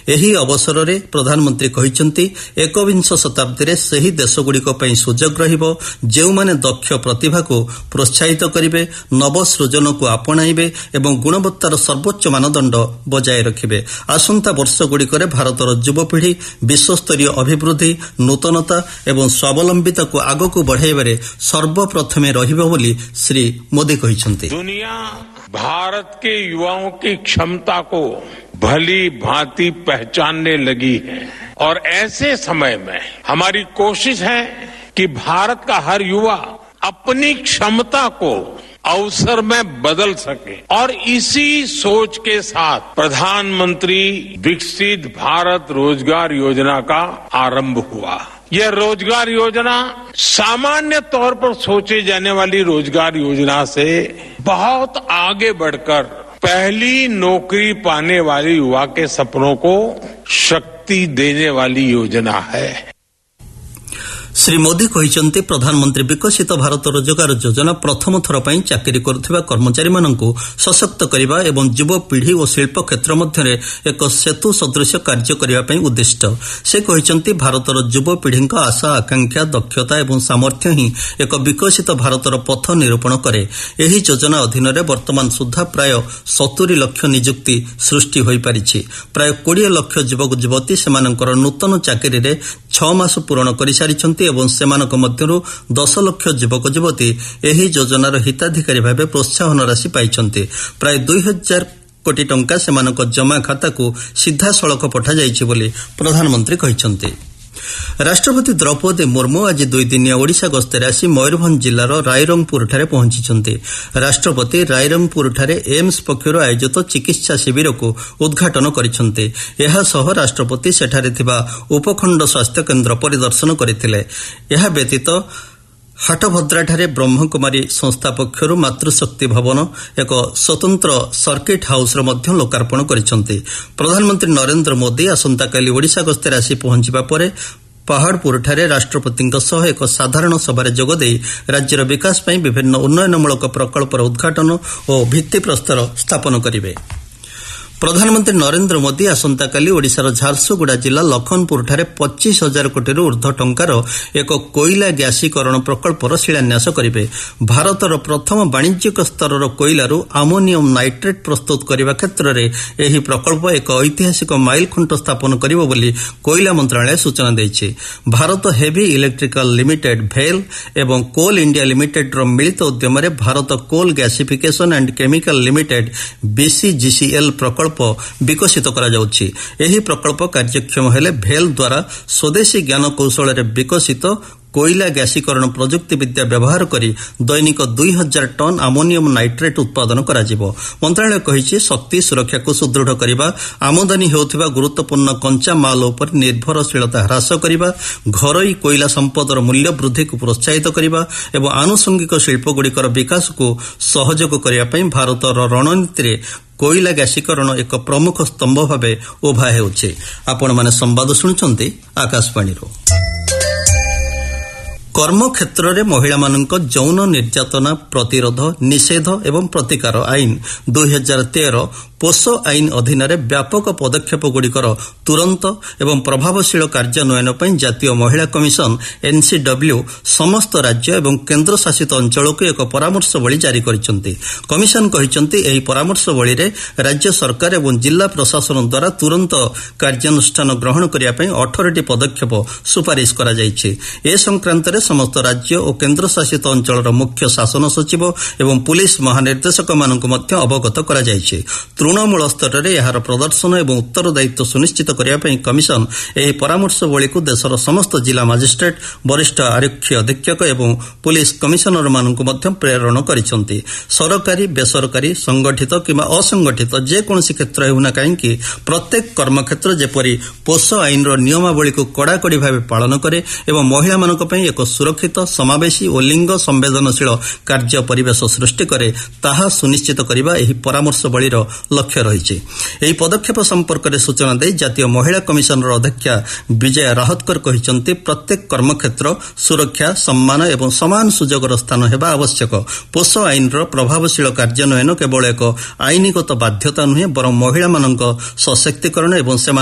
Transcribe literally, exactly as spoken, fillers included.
ଏହି ଅବସରରେ ପ୍ରଧାନମନ୍ତ୍ରୀ କହିଛନ୍ତି ଏକବିଂଶ ଶତାବ୍ଦୀରେ ସେହି ଦେଶଗୁଡ଼ିକ ପାଇଁ ସୁଯୋଗ ରହିବ ଯେଉଁମାନେ ଦକ୍ଷ ପ୍ରତିଭାକୁ ପ୍ରୋତ୍ସାହିତ କରିବେ, ନବସୃଜନକୁ ଆପଣାଇବେ ଏବଂ ଗୁଣବତ୍ତାର ସର୍ବୋଚ୍ଚ ମାନଦଣ୍ଡ ବଜାୟ ରଖିବେ। ଆସନ୍ତା ବର୍ଷଗୁଡ଼ିକରେ ଭାରତର ଯୁବପିଢ଼ି ବିଶ୍ୱସ୍ତରୀୟ ଅଭିବୃଦ୍ଧି, ନୂତନତା ଏବଂ ସ୍ୱାବଲମ୍ବିତାକୁ ଆଗକୁ ବଢ଼ାଇବାରେ ସର୍ବପ୍ରଥମେ ରହିବ ବୋଲି ଶ୍ରୀ ମୋଦି କହିଛନ୍ତି। दुनिया भारत के युवाओं की क्षमता को भली भांति पहचानने लगी है और ऐसे समय में हमारी कोशिश है कि भारत का हर युवा अपनी क्षमता को अवसर में बदल सके और इसी सोच के साथ प्रधानमंत्री विकसित भारत रोजगार योजना का आरंभ हुआ। यह रोजगार योजना सामान्य तौर पर सोचे जाने वाली रोजगार योजना से बहुत आगे बढ़कर पहली नौकरी पाने वाले युवा के सपनों को शक्ति देने वाली योजना है। ଶ୍ରୀ ମୋଦି କହିଛନ୍ତି ପ୍ରଧାନମନ୍ତ୍ରୀ ବିକଶିତ ଭାରତ ରୋଜଗାର ଯୋଜନା ପ୍ରଥମ ଥର ପାଇଁ ଚାକିରି କରୁଥିବା କର୍ମଚାରୀମାନଙ୍କୁ ସଶକ୍ତ କରିବା ଏବଂ ଯୁବପିଢ଼ି ଓ ଶିଳ୍ପ କ୍ଷେତ୍ର ମଧ୍ୟରେ ଏକ ସେତୁ ସଦୃଶ କାର୍ଯ୍ୟ କରିବା ପାଇଁ ଉଦ୍ଦିଷ୍ଟ। ସେ କହିଛନ୍ତି ଭାରତର ଯୁବପିଢ଼ିଙ୍କ ଆଶା ଆକାଂକ୍ଷା, ଦକ୍ଷତା ଏବଂ ସାମର୍ଥ୍ୟ ହିଁ ଏକ ବିକଶିତ ଭାରତର ପଥ ନିରୂପଣ କରେ। ଏହି ଯୋଜନା ଅଧୀନରେ ବର୍ତ୍ତମାନ ସୁଦ୍ଧା ପ୍ରାୟ ସତୁରୀ ଲକ୍ଷ ନିଯୁକ୍ତି ସୃଷ୍ଟି ହୋଇପାରିଛି। ପ୍ରାୟ କୋଡ଼ିଏ ଲକ୍ଷ ଯୁବକ ଯୁବତୀ ସେମାନଙ୍କର ନୂତନ ଚାକିରିରେ ଛଅ ମାସ ପୂରଣ କରିସାରିଛନ୍ତି ଏବଂ ସେମାନଙ୍କ ମଧ୍ୟରୁ ଦଶ ଲକ୍ଷ ଯୁବକ ଯୁବତୀ ଏହି ଯୋଜନାର ହିତାଧିକାରୀ ଭାବେ ପ୍ରୋତ୍ସାହନ ରାଶି ପାଇଛନ୍ତି। ପ୍ରାୟ ଦୁଇ ହଜାର କୋଟି ଟଙ୍କା ସେମାନଙ୍କ ଜମା ଖାତାକୁ ସିଧାସଳଖ ପଠାଯାଇଛି ବୋଲି ପ୍ରଧାନମନ୍ତ୍ରୀ କହିଛନ୍ତି। ରାଷ୍ଟ୍ରପତି ଦ୍ରୌପଦୀ ମୁର୍ମୁ ଆଜି ଦୁଇଦିନିଆ ଓଡ଼ିଶା ଗସ୍ତରେ ଆସି ମୟୂରଭଞ୍ଜ ଜିଲ୍ଲାର ରାଇରଙ୍ଗପୁରଠାରେ ପହଞ୍ଚିଛନ୍ତି। ରାଷ୍ଟ୍ରପତି ରାଇରଙ୍ଗପୁରଠାରେ ଏମ୍ସ ପକ୍ଷରୁ ଆୟୋଜିତ ଚିକିତ୍ସା ଶିବିରକୁ ଉଦ୍ଘାଟନ କରିଛନ୍ତି। ଏହାସହ ରାଷ୍ଟ୍ରପତି ସେଠାରେ ଥିବା ଉପଖଣ୍ଡ ସ୍ୱାସ୍ଥ୍ୟକେନ୍ଦ୍ର ପରିଦର୍ଶନ କରିଥିଲେ। ଏହା ବ୍ୟତୀତ ହାଟଭଦ୍ରାଠାରେ ବ୍ରହ୍ମକୁମାରୀ ସଂସ୍ଥା ପକ୍ଷରୁ ମାତୃଶକ୍ତି ଭବନ, ଏକ ସ୍ୱତନ୍ତ୍ର ସର୍କିଟ୍ ହାଉସ୍ର ମଧ୍ୟ ଲୋକାର୍ପଣ କରିଛନ୍ତି। ପ୍ରଧାନମନ୍ତ୍ରୀ ନରେନ୍ଦ୍ର ମୋଦି ଆସନ୍ତାକାଲି ଓଡ଼ିଶା ଗସ୍ତରେ ଆସି ପହଞ୍ଚିବା ପରେ ପାହାଡ଼ପୁରଠାରେ ରାଷ୍ଟ୍ରପତିଙ୍କ ସହ ଏକ ସାଧାରଣ ସଭାରେ ଯୋଗଦେଇ ରାଜ୍ୟର ବିକାଶ ପାଇଁ ବିଭିନ୍ନ ଉନ୍ନୟନମୂଳକ ପ୍ରକଳ୍ପର ଉଦ୍ଘାଟନ ଓ ଭିତ୍ତିପ୍ରସ୍ତର ସ୍ଥାପନ କରିବେ। ପ୍ରଧାନମନ୍ତ୍ରୀ ନରେନ୍ଦ୍ର ମୋଦି ଆସନ୍ତାକାଲି ଓଡ଼ିଶାର ଝାରସୁଗୁଡ଼ା ଜିଲ୍ଲା ଲଖନପୁରଠାରେ ପଚିଶ ହଜାର କୋଟିରୁ ଉର୍ଦ୍ଧ୍ୱ ଟଙ୍କାର ଏକ କୋଇଲା ଗ୍ୟାସୀକରଣ ପ୍ରକଳ୍ପର ଶିଳାନ୍ୟାସ କରିବେ। ଭାରତର ପ୍ରଥମ ବାଣିଜ୍ୟିକ ସ୍ତରର କୋଇଲାରୁ ଆମୋନିୟମ୍ ନାଇଟ୍ରେଟ୍ ପ୍ରସ୍ତୁତ କରିବା କ୍ଷେତ୍ରରେ ଏହି ପ୍ରକଳ୍ପ ଏକ ଐତିହାସିକ ମାଇଲଖୁଣ୍ଟ ସ୍ଥାପନ କରିବ ବୋଲି କୋଇଲା ମନ୍ତ୍ରଣାଳୟ ସୂଚନା ଦେଇଛି। ଭାରତ ହେଭି ଇଲେକ୍ଟ୍ରିକାଲ ଲିମିଟେଡ୍ ଭେଲ୍ ଏବଂ କୋଲ୍ ଇଣ୍ଡିଆ ଲିମିଟେଡ୍ର ମିଳିତ ଉଦ୍ୟମରେ Bharat coal gasification and chemical limited ବିସିଜିସିଏଲ୍ ପ୍ରକଳ୍ପ ବିକଶିତ କରାଯାଉଛି। ଏହି ପ୍ରକଳ୍ପ କାର୍ଯ୍ୟକ୍ଷମ ହେଲେ ଭେଲ୍ ଦ୍ୱାରା ସ୍ୱଦେଶୀ ଜ୍ଞାନ କୌଶଳରେ ବିକଶିତ କୋଇଲା ଗ୍ୟାସୀକରଣ ପ୍ରଯୁକ୍ତି ବିଦ୍ୟା ବ୍ୟବହାର କରି ଦୈନିକ ଦୁଇ ହଜାର ଟନ୍ ଆମୋନିୟମ୍ ନାଇଟ୍ରେଟ୍ ଉତ୍ପାଦନ କରାଯିବ। ମନ୍ତ୍ରଣାଳୟ କହିଛି ଶକ୍ତି ସୁରକ୍ଷାକୁ ସୁଦୃଢ଼ କରିବା, ଆମଦାନୀ ହେଉଥିବା ଗୁରୁତ୍ୱପୂର୍ଣ୍ଣ କଞ୍ଚା ମାଲ ଉପରେ ନିର୍ଭରଶୀଳତା ହ୍ରାସ କରିବା, ଘରୋଇ କୋଇଲା ସମ୍ପଦର ମୂଲ୍ୟ ବୃଦ୍ଧିକୁ ପ୍ରୋତ୍ସାହିତ କରିବା ଏବଂ ଆନୁଷଙ୍ଗିକ ଶିଳ୍ପଗୁଡ଼ିକର ବିକାଶକୁ ସହଯୋଗ କରିବା ପାଇଁ ଭାରତର ରଣନୀତିରେ କୋଇଲା ଗ୍ୟାସୀକରଣ ଏକ ପ୍ରମୁଖ ସ୍ତମ୍ଭ ଭାବେ ଉଭା ହେଉଛି। ଆପଣମାନେ ସମ୍ବାଦ ଶୁଣୁଛନ୍ତି ଆକାଶବାଣୀରୁ। କର୍ମକ୍ଷେତ୍ରରେ ମହିଳାମାନଙ୍କ ଯୌନ ନିର୍ଯାତନା ପ୍ରତିରୋଧ, ନିଷେଧ ଏବଂ ପ୍ରତିକାର ଆଇନ ଦୁଇ ହଜାର ତେର ପୋଷ ଆଇନ ଅଧୀନରେ ବ୍ୟାପକ ପଦକ୍ଷେପଗୁଡ଼ିକର ତୁରନ୍ତ ଏବଂ ପ୍ରଭାବଶୀଳ କାର୍ଯ୍ୟାନ୍ୱୟନ ପାଇଁ ଜାତୀୟ ମହିଳା କମିଶନ ଏନ୍ସିଡବ୍ଲ୍ୟୁ ସମସ୍ତ ରାଜ୍ୟ ଏବଂ କେନ୍ଦ୍ରଶାସିତ ଅଞ୍ଚଳକୁ ଏକ ପରାମର୍ଶବଳୀ ଜାରି କରିଛନ୍ତି। କମିଶନ କହିଛନ୍ତି ଏହି ପରାମର୍ଶବଳୀରେ ରାଜ୍ୟ ସରକାର ଏବଂ ଜିଲ୍ଲା ପ୍ରଶାସନ ଦ୍ୱାରା ତୁରନ୍ତ କାର୍ଯ୍ୟାନୁଷ୍ଠାନ ଗ୍ରହଣ କରିବା ପାଇଁ ଅଠରଟି ପଦକ୍ଷେପ ସୁପାରିଶ କରାଯାଇଛି। ଏ ସଂକ୍ରାନ୍ତରେ ସମସ୍ତ ରାଜ୍ୟ ଓ କେନ୍ଦ୍ରଶାସିତ ଅଞ୍ଚଳର ମୁଖ୍ୟ ଶାସନ ସଚିବ ଏବଂ ପୁଲିସ ମହାନିର୍ଦ୍ଦେଶକମାନଙ୍କୁ ମଧ୍ୟ ଅବଗତ କରାଯାଇଛି। ତୃଣମୂଳ ସ୍ତରରେ ଏହାର ପ୍ରଦର୍ଶନ ଏବଂ ଉତ୍ତରଦାୟିତ୍ୱ ସୁନିଶ୍ଚିତ କରିବା ପାଇଁ କମିଶନ ଏହି ପରାମର୍ଶବଳୀକୁ ଦେଶର ସମସ୍ତ ଜିଲ୍ଲା ମାଜିଷ୍ଟ୍ରେଟ୍, ବରିଷ୍ଠ ଆରକ୍ଷୀ ଅଧୀକ୍ଷକ ଏବଂ ପୁଲିସ କମିଶନରମାନଙ୍କୁ ମଧ୍ୟ ପ୍ରେରଣ କରିଛନ୍ତି। ସରକାରୀ, ବେସରକାରୀ, ସଂଗଠିତ କିମ୍ବା ଅସଂଗଠିତ ଯେକୌଣସି କ୍ଷେତ୍ର ହେଉନା କାହିଁକି ପ୍ରତ୍ୟେକ କର୍ମକ୍ଷେତ୍ର ଯେପରି ପୋଷ ଆଇନର ନିୟମାବଳୀକୁ କଡ଼ାକଡ଼ି ଭାବେ ପାଳନ କରେ ଏବଂ ମହିଳାମାନଙ୍କ ପାଇଁ ଏକ ସୁରକ୍ଷିତ, ସମାବେଶୀ ଓ ଲିଙ୍ଗ ସମ୍ବେଦନଶୀଳ କାର୍ଯ୍ୟ ପରିବେଶ ସୃଷ୍ଟି କରେ ତାହା ସୁନିଶ୍ଚିତ କରିବା ଏହି ପରାମର୍ଶବଳୀର ଲକ୍ଷ୍ୟ ରହିଛି। ଏହି ପଦକ୍ଷେପ ସମ୍ପର୍କରେ ସୂଚନା ଦେଇ ଜାତୀୟ ମହିଳା କମିଶନର ଅଧ୍ୟକ୍ଷା ବିଜୟା ରାହତକର କହିଛନ୍ତି ପ୍ରତ୍ୟେକ କର୍ମକ୍ଷେତ୍ର ସୁରକ୍ଷା, ସମ୍ମାନ ଏବଂ ସମାନ ସୁଯୋଗର ସ୍ଥାନ ହେବା ଆବଶ୍ୟକ। ପୋଷ ଆଇନର ପ୍ରଭାବଶୀଳ କାର୍ଯ୍ୟାନ୍ୱୟନ କେବଳ ଏକ ଆଇନଗତ ବାଧ୍ୟତା ନୁହେଁ ବରଂ ମହିଳାମାନଙ୍କ ସଶକ୍ତିକରଣ ଏବଂ ସେମାନଙ୍କ